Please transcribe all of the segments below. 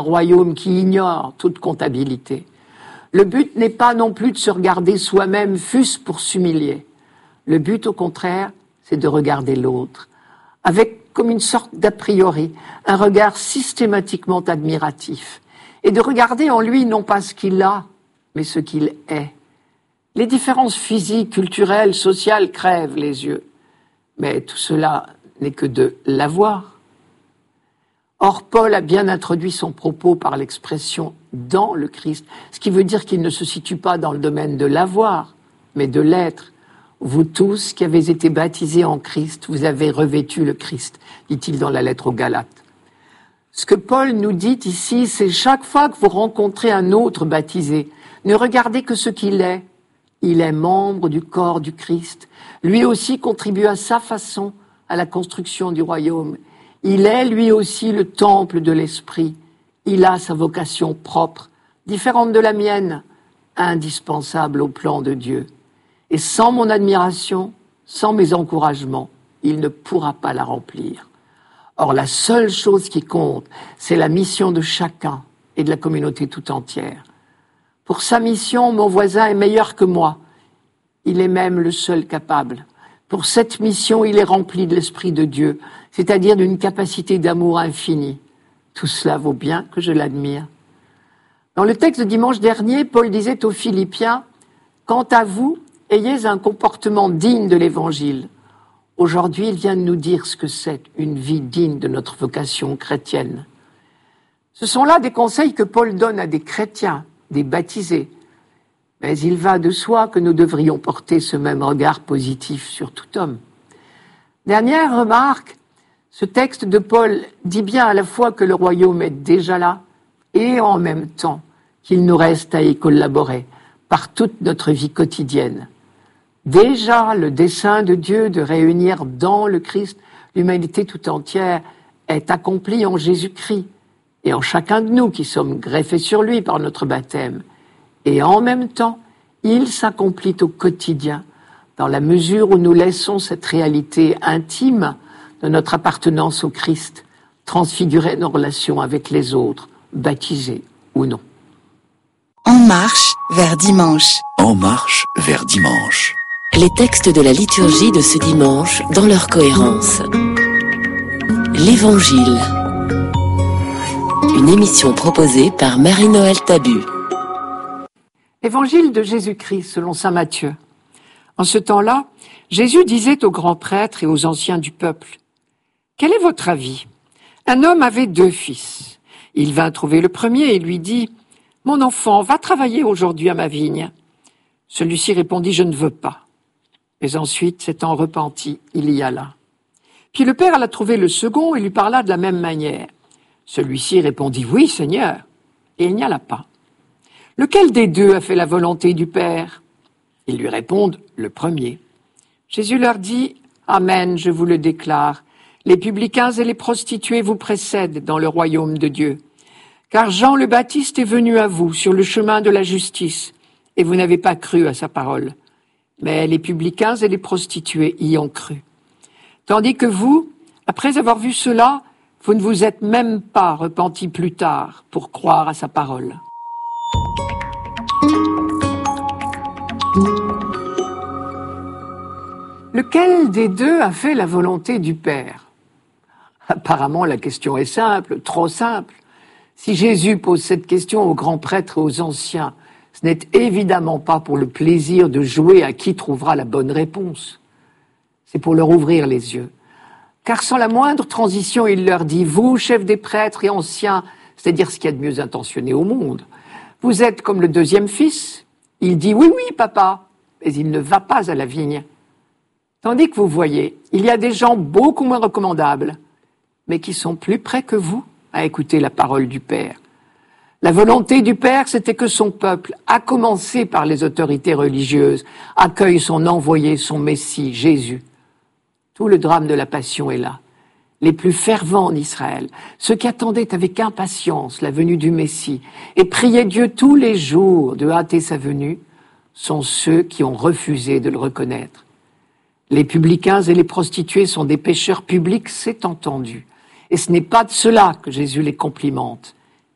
Un royaume qui ignore toute comptabilité. Le but n'est pas non plus de se regarder soi-même, fût-ce pour s'humilier. Le but, au contraire, c'est de regarder l'autre, avec comme une sorte d'a priori, un regard systématiquement admiratif, et de regarder en lui non pas ce qu'il a, mais ce qu'il est. Les différences physiques, culturelles, sociales crèvent les yeux, mais tout cela n'est que de l'avoir. Or, Paul a bien introduit son propos par l'expression « dans le Christ », ce qui veut dire qu'il ne se situe pas dans le domaine de l'avoir, mais de l'être. Vous tous qui avez été baptisés en Christ, vous avez revêtu le Christ, dit-il dans la lettre aux Galates. Ce que Paul nous dit ici, c'est chaque fois que vous rencontrez un autre baptisé, ne regardez que ce qu'il est. Il est membre du corps du Christ. Lui aussi contribue à sa façon à la construction du royaume. Il est lui aussi le temple de l'Esprit. Il a sa vocation propre, différente de la mienne, indispensable au plan de Dieu. Et sans mon admiration, sans mes encouragements, il ne pourra pas la remplir. Or, la seule chose qui compte, c'est la mission de chacun et de la communauté tout entière. Pour sa mission, mon voisin est meilleur que moi. Il est même le seul capable. Pour cette mission, il est rempli de l'Esprit de Dieu, c'est-à-dire d'une capacité d'amour infinie. Tout cela vaut bien que je l'admire. Dans le texte de dimanche dernier, Paul disait aux Philippiens, « Quant à vous, ayez un comportement digne de l'Évangile. » Aujourd'hui, il vient de nous dire ce que c'est, une vie digne de notre vocation chrétienne. Ce sont là des conseils que Paul donne à des chrétiens, des baptisés. Mais il va de soi que nous devrions porter ce même regard positif sur tout homme. Dernière remarque, ce texte de Paul dit bien à la fois que le royaume est déjà là et en même temps qu'il nous reste à y collaborer par toute notre vie quotidienne. Déjà, le dessein de Dieu de réunir dans le Christ l'humanité tout entière est accompli en Jésus-Christ et en chacun de nous qui sommes greffés sur lui par notre baptême. Et en même temps, il s'accomplit au quotidien, dans la mesure où nous laissons cette réalité intime de notre appartenance au Christ transfigurer nos relations avec les autres, baptisés ou non. En marche vers dimanche. En marche vers dimanche. Les textes de la liturgie de ce dimanche dans leur cohérence. L'Évangile. Une émission proposée par Marie-Noël Tabu. Évangile de Jésus-Christ selon saint Matthieu. En ce temps-là, Jésus disait aux grands prêtres et aux anciens du peuple, « Quel est votre avis ? Un homme avait 2 fils. Il vint trouver le premier et lui dit, « Mon enfant, va travailler aujourd'hui à ma vigne. » Celui-ci répondit, « Je ne veux pas. » Mais ensuite, s'étant repenti, il y alla. Puis le père alla trouver le second et lui parla de la même manière. Celui-ci répondit, « Oui, Seigneur. » Et il n'y alla pas. Lequel des 2 a fait la volonté du Père ? Ils lui répondent, le premier. Jésus leur dit, Amen, je vous le déclare, les publicains et les prostituées vous précèdent dans le royaume de Dieu. Car Jean le Baptiste est venu à vous sur le chemin de la justice, et vous n'avez pas cru à sa parole. Mais les publicains et les prostituées y ont cru. Tandis que vous, après avoir vu cela, vous ne vous êtes même pas repentis plus tard pour croire à sa parole. Lequel des 2 a fait la volonté du Père ? Apparemment, la question est simple, trop simple. Si Jésus pose cette question aux grands prêtres et aux anciens, ce n'est évidemment pas pour le plaisir de jouer à qui trouvera la bonne réponse. C'est pour leur ouvrir les yeux. Car sans la moindre transition, il leur dit, vous, chefs des prêtres et anciens, c'est-à-dire ce qu'il y a de mieux intentionné au monde, vous êtes comme le 2e fils. Il dit, oui, oui, papa, mais il ne va pas à la vigne. Tandis que vous voyez, il y a des gens beaucoup moins recommandables, mais qui sont plus près que vous à écouter la parole du Père. La volonté du Père, c'était que son peuple, à commencer par les autorités religieuses, accueille son envoyé, son Messie, Jésus. Tout le drame de la Passion est là. Les plus fervents d'Israël, ceux qui attendaient avec impatience la venue du Messie et priaient Dieu tous les jours de hâter sa venue, sont ceux qui ont refusé de le reconnaître. Les publicains et les prostituées sont des pécheurs publics, c'est entendu. Et ce n'est pas de cela que Jésus les complimente.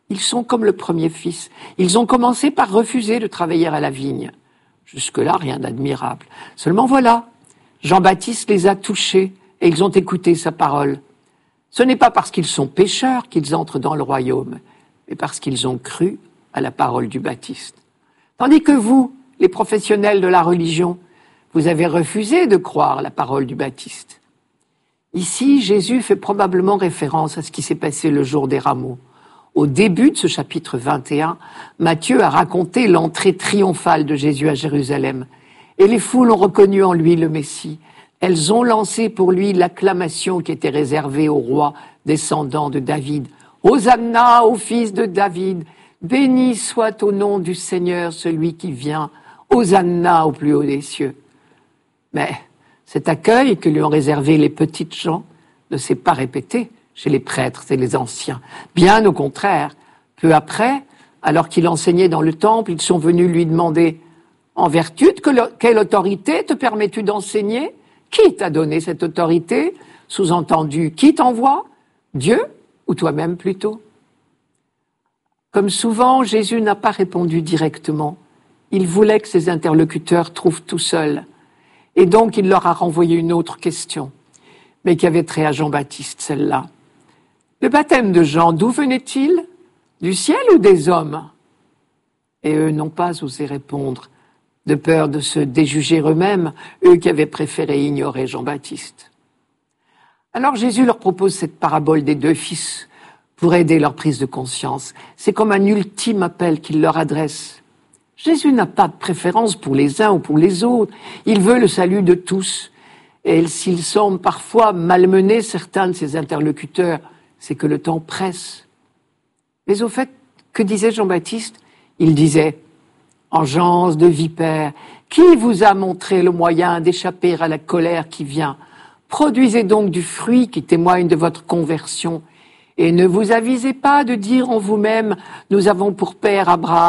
Ils sont comme le premier fils. Ils ont commencé par refuser de travailler à la vigne. Jusque-là, rien d'admirable. Seulement voilà, Jean-Baptiste les a touchés et ils ont écouté sa parole. Ce n'est pas parce qu'ils sont pécheurs qu'ils entrent dans le royaume, mais parce qu'ils ont cru à la parole du Baptiste. Tandis que vous, les professionnels de la religion, vous avez refusé de croire la parole du Baptiste. Ici, Jésus fait probablement référence à ce qui s'est passé le jour des rameaux. Au début de ce chapitre 21, Matthieu a raconté l'entrée triomphale de Jésus à Jérusalem. Et les foules ont reconnu en lui le Messie. Elles ont lancé pour lui l'acclamation qui était réservée au roi descendant de David. Hosanna au fils de David, béni soit au nom du Seigneur celui qui vient. Hosanna au plus haut des cieux. Mais cet accueil que lui ont réservé les petites gens ne s'est pas répété chez les prêtres et les anciens. Bien au contraire, peu après, alors qu'il enseignait dans le temple, ils sont venus lui demander « En vertu de quelle autorité te permets-tu d'enseigner ? Qui t'a donné cette autorité ?» Sous-entendu, qui t'envoie ? Dieu ou toi-même plutôt ? Comme souvent, Jésus n'a pas répondu directement. Il voulait que ses interlocuteurs trouvent tout seuls. Et donc, il leur a renvoyé une autre question, mais qui avait trait à Jean-Baptiste, celle-là. Le baptême de Jean, d'où venait-il ? Du ciel ou des hommes ? Et eux n'ont pas osé répondre, de peur de se déjuger eux-mêmes, eux qui avaient préféré ignorer Jean-Baptiste. Alors Jésus leur propose cette parabole des deux fils pour aider leur prise de conscience. C'est comme un ultime appel qu'il leur adresse. Jésus n'a pas de préférence pour les uns ou pour les autres. Il veut le salut de tous. Et s'il semble parfois malmener certains de ses interlocuteurs, c'est que le temps presse. Mais au fait, que disait Jean-Baptiste ? Il disait « Engeance de vipères, qui vous a montré le moyen d'échapper à la colère qui vient ? Produisez donc du fruit qui témoigne de votre conversion. Et ne vous avisez pas de dire en vous-même « Nous avons pour père Abraham ».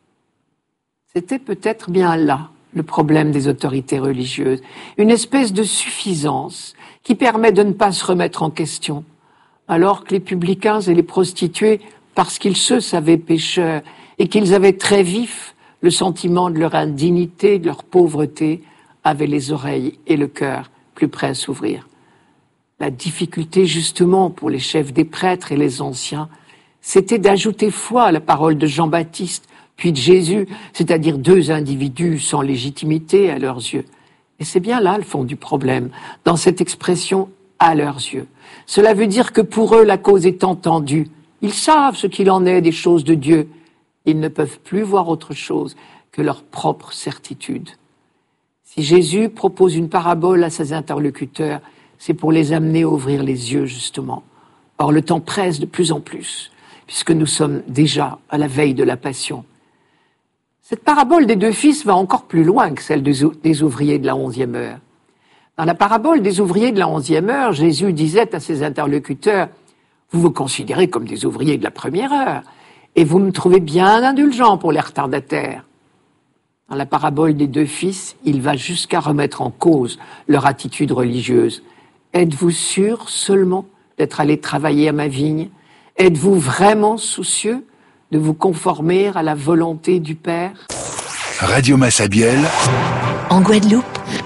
C'était peut-être bien là le problème des autorités religieuses, une espèce de suffisance qui permet de ne pas se remettre en question, alors que les publicains et les prostituées, parce qu'ils se savaient pécheurs et qu'ils avaient très vif le sentiment de leur indignité, de leur pauvreté, avaient les oreilles et le cœur plus prêts à s'ouvrir. La difficulté justement pour les chefs des prêtres et les anciens, c'était d'ajouter foi à la parole de Jean-Baptiste, puis de Jésus, c'est-à-dire deux individus sans légitimité à leurs yeux. Et c'est bien là le fond du problème, dans cette expression « à leurs yeux ». Cela veut dire que pour eux, la cause est entendue. Ils savent ce qu'il en est des choses de Dieu. Ils ne peuvent plus voir autre chose que leur propre certitude. Si Jésus propose une parabole à ses interlocuteurs, c'est pour les amener à ouvrir les yeux, justement. Or, le temps presse de plus en plus, puisque nous sommes déjà à la veille de la Passion. Cette parabole des deux fils va encore plus loin que celle des ouvriers de la 11e heure. Dans la parabole des ouvriers de la 11e heure, Jésus disait à ses interlocuteurs « Vous vous considérez comme des ouvriers de la première heure, et vous me trouvez bien indulgent pour les retardataires. » Dans la parabole des deux fils, il va jusqu'à remettre en cause leur attitude religieuse. « Êtes-vous sûr seulement d'être allé travailler à ma vigne ? Êtes-vous vraiment soucieux de vous conformer à la volonté du Père ?» Radio Massabielle, En Guadeloupe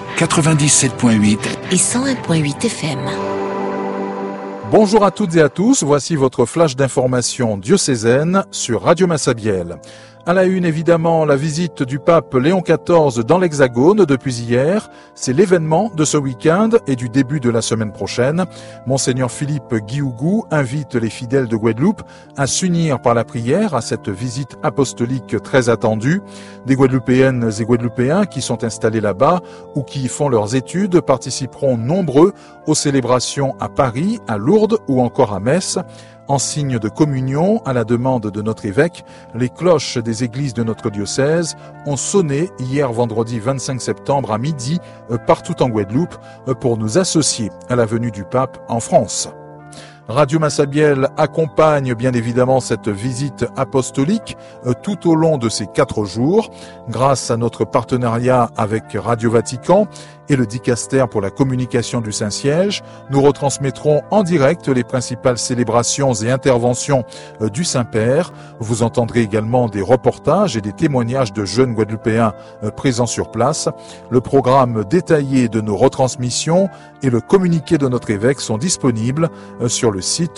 97.8 et 101.8 FM. Bonjour à toutes et à tous, voici votre flash d'information diocésaine sur Radio Massabielle. À la une, évidemment, la visite du pape Léon XIV dans l'Hexagone depuis hier. C'est l'événement de ce week-end et du début de la semaine prochaine. Monseigneur Philippe Guiougou invite les fidèles de Guadeloupe à s'unir par la prière à cette visite apostolique très attendue. Des Guadeloupéennes et Guadeloupéens qui sont installés là-bas ou qui y font leurs études participeront nombreux aux célébrations à Paris, à Lourdes ou encore à Metz. En signe de communion, à la demande de notre évêque, les cloches des églises de notre diocèse ont sonné hier vendredi 25 septembre à midi partout en Guadeloupe pour nous associer à la venue du pape en France. Radio Massabielle accompagne bien évidemment cette visite apostolique tout au long de ces 4 jours grâce à notre partenariat avec Radio Vatican et le dicaster pour la communication du Saint-Siège. Nous retransmettrons en direct les principales célébrations et interventions du Saint-Père. Vous entendrez également des reportages et des témoignages de jeunes Guadeloupéens présents sur place. Le programme détaillé de nos retransmissions et le communiqué de notre évêque sont disponibles sur le site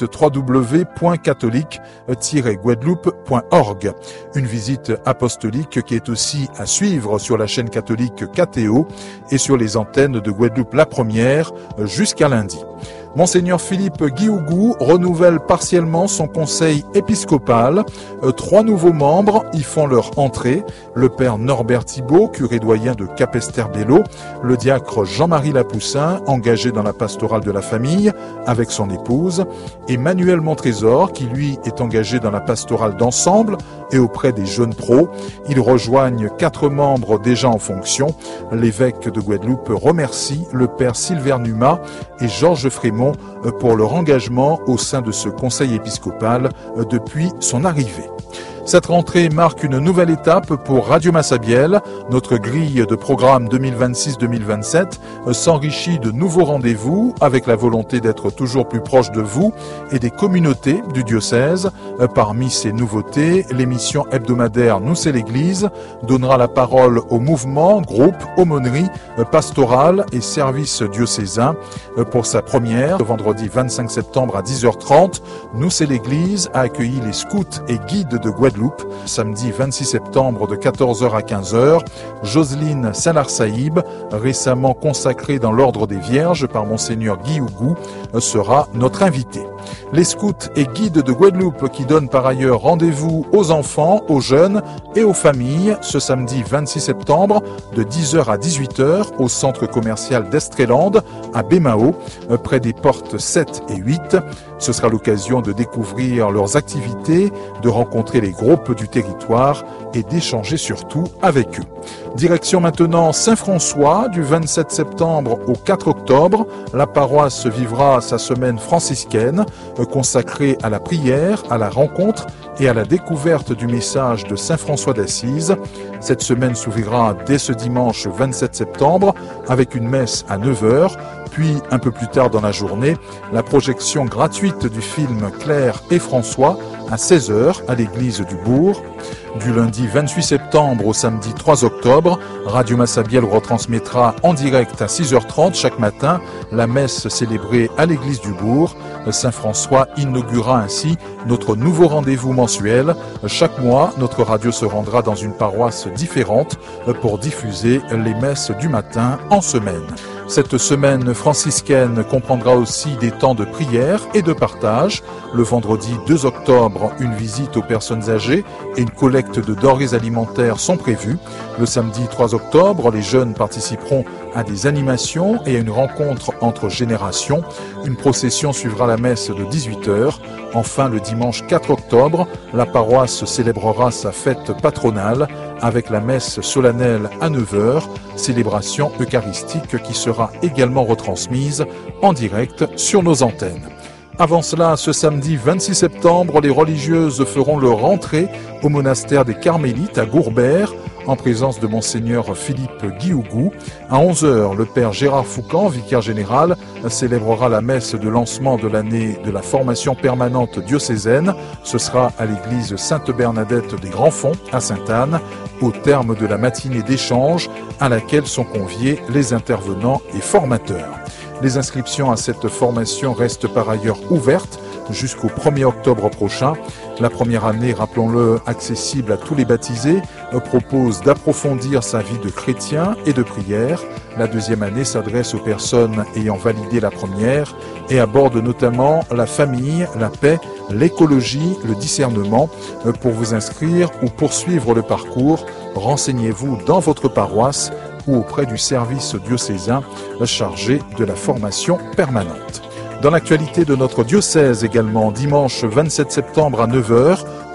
www.catholique-guadeloupe.org. Une visite apostolique qui est aussi à suivre sur la chaîne catholique KTO et sur les antennes de Guadeloupe la Première jusqu'à lundi. Monseigneur Philippe Guiougou renouvelle partiellement son conseil épiscopal. 3 nouveaux membres y font leur entrée. Le père Norbert Thibault, curé doyen de Capesterre-Bello, le diacre Jean-Marie Lapoussin, engagé dans la pastorale de la famille avec son épouse, et Manuel Montrésor, qui lui est engagé dans la pastorale d'ensemble et auprès des jeunes pros. Ils rejoignent 4 membres déjà en fonction. L'évêque de Guadeloupe remercie le père Sylvain Numa et Georges Frémont pour leur engagement au sein de ce conseil épiscopal depuis son arrivée. Cette rentrée marque une nouvelle étape pour Radio Massabielle. Notre grille de programme 2026-2027 s'enrichit de nouveaux rendez-vous avec la volonté d'être toujours plus proche de vous et des communautés du diocèse. Parmi ces nouveautés, l'émission hebdomadaire Nous c'est l'Église donnera la parole aux mouvements, groupes, aumôneries, pastorales et services diocésains. Pour sa première, le vendredi 25 septembre à 10h30, Nous c'est l'Église a accueilli les scouts et guides de Guadeloupe. Samedi 26 septembre de 14h à 15h, Jocelyne Salar-Saïb, récemment consacrée dans l'ordre des Vierges par Monseigneur Guiougou, sera notre invitée. Les scouts et guides de Guadeloupe qui donnent par ailleurs rendez-vous aux enfants, aux jeunes et aux familles ce samedi 26 septembre de 10h à 18h au centre commercial d'Estrélande à Bémao, près des portes 7 et 8. Ce sera l'occasion de découvrir leurs activités, de rencontrer les groupes du territoire et d'échanger surtout avec eux. Direction maintenant Saint-François du 27 septembre au 4 octobre. La paroisse vivra sa semaine franciscaine consacrée à la prière, à la rencontre et à la découverte du message de Saint François d'Assise. Cette semaine s'ouvrira dès ce dimanche 27 septembre avec une messe à 9h, puis un peu plus tard dans la journée, la projection gratuite du film Claire et François à 16h à l'église du Bourg. Du lundi 28 septembre au samedi 3 octobre, Radio Massabielle retransmettra en direct à 6h30 chaque matin la messe célébrée à l'église du Bourg. Saint François inaugurera ainsi notre nouveau rendez-vous mensuel. Chaque mois, notre radio se rendra dans une paroisse différente pour diffuser les messes du matin en semaine. Cette semaine franciscaine comprendra aussi des temps de prière et de partage. Le vendredi 2 octobre, une visite aux personnes âgées et une collecte de denrées alimentaires sont prévues. Le samedi 3 octobre, les jeunes participeront à des animations et à une rencontre entre générations. Une procession suivra la messe de 18h. Enfin, le dimanche 4 octobre, la paroisse célébrera sa fête patronale avec la messe solennelle à 9h, célébration eucharistique qui sera également retransmise en direct sur nos antennes. Avant cela, ce samedi 26 septembre, les religieuses feront leur entrée au monastère des Carmélites à Gourbert, en présence de Monseigneur Philippe Guiougou. À 11h, le Père Gérard Foucan, vicaire général, célébrera la messe de lancement de l'année de la formation permanente diocésaine. Ce sera à l'église Sainte-Bernadette des Grands-Fonds, à Sainte-Anne, au terme de la matinée d'échange à laquelle sont conviés les intervenants et formateurs. Les inscriptions à cette formation restent par ailleurs ouvertes jusqu'au 1er octobre prochain. La première année, rappelons-le, accessible à tous les baptisés, propose d'approfondir sa vie de chrétien et de prière. La deuxième année s'adresse aux personnes ayant validé la première et aborde notamment la famille, la paix, l'écologie, le discernement. Pour vous inscrire ou poursuivre le parcours, renseignez-vous dans votre paroisse ou auprès du service diocésain chargé de la formation permanente. Dans l'actualité de notre diocèse également, dimanche 27 septembre à 9h,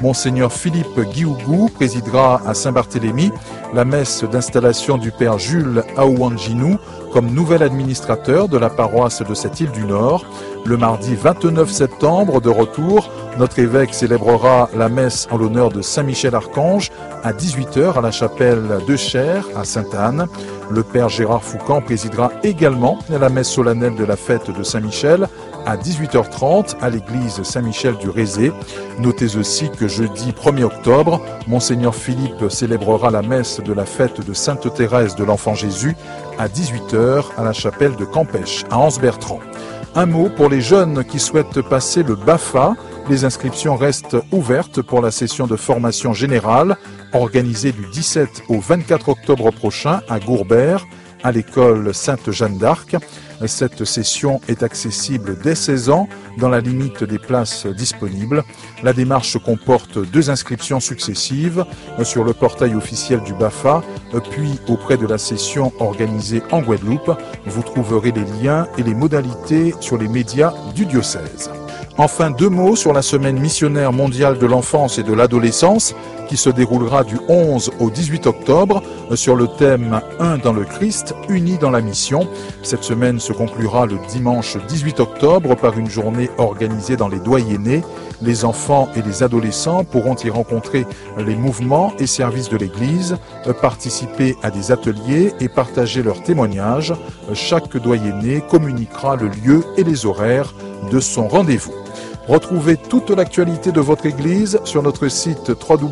Monseigneur Philippe Guiougou présidera à Saint-Barthélemy la messe d'installation du Père Jules Aouanginou comme nouvel administrateur de la paroisse de cette île du Nord. Le mardi 29 septembre, de retour, notre évêque célébrera la messe en l'honneur de Saint-Michel-Archange à 18h à la chapelle de Cher à Sainte-Anne. Le Père Gérard Foucan présidera également la messe solennelle de la fête de Saint-Michel à 18h30 à l'église Saint-Michel du Rézé. Notez aussi que jeudi 1er octobre, Monseigneur Philippe célébrera la messe de la fête de Sainte Thérèse de l'Enfant Jésus à 18h à la chapelle de Campèche à Anse-Bertrand. Un mot pour les jeunes qui souhaitent passer le BAFA. Les inscriptions restent ouvertes pour la session de formation générale organisée du 17 au 24 octobre prochain à Gourbert, à l'école Sainte-Jeanne d'Arc. Cette session est accessible dès 16 ans dans la limite des places disponibles. La démarche comporte 2 inscriptions successives sur le portail officiel du BAFA, puis auprès de la session organisée en Guadeloupe. Vous trouverez les liens et les modalités sur les médias du diocèse. Enfin, 2 mots sur la semaine missionnaire mondiale de l'enfance et de l'adolescence qui se déroulera du 11 au 18 octobre sur le thème « Un dans le Christ, unis dans la mission ». Cette semaine se conclura le dimanche 18 octobre par une journée organisée dans les doyennés. Les enfants et les adolescents pourront y rencontrer les mouvements et services de l'Église, participer à des ateliers et partager leurs témoignages. Chaque doyenné communiquera le lieu et les horaires de son rendez-vous. Retrouvez toute l'actualité de votre Église sur notre site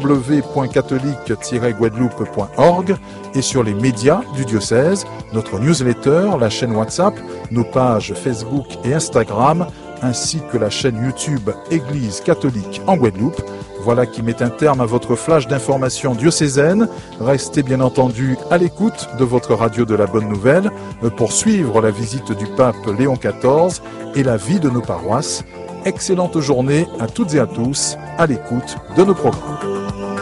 www.catholique-guadeloupe.org et sur les médias du diocèse, notre newsletter, la chaîne WhatsApp, nos pages Facebook et Instagram, ainsi que la chaîne YouTube Église catholique en Guadeloupe. Voilà qui met un terme à votre flash d'information diocésaine. Restez bien entendu à l'écoute de votre radio de la Bonne Nouvelle pour suivre la visite du pape Léon XIV et la vie de nos paroisses. Excellente journée à toutes et à tous à l'écoute de nos programmes.